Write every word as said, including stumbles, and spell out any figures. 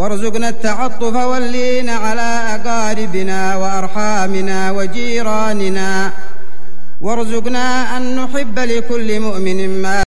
وارزقنا التعطف واللين على أقاربنا وأرحامنا وجيراننا، وارزقنا أن نحب لكل مؤمن ما